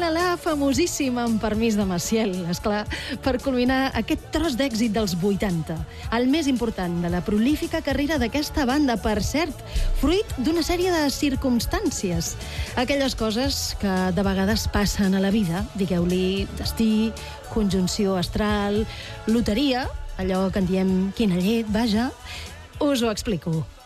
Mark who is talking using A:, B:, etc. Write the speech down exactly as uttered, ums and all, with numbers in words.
A: Tra-la-la, famosíssima, amb permís de Maciel, esclar, per culminar aquest tros d'èxit dels vuitanta. El més important de la prolífica carrera d'aquesta banda, per cert, fruit d'una sèrie de circumstàncies. Aquelles coses que de vegades passen a la vida, digueu-li destí, conjunció astral, loteria, allò que en diem quina llet, vaja. Us ho explico.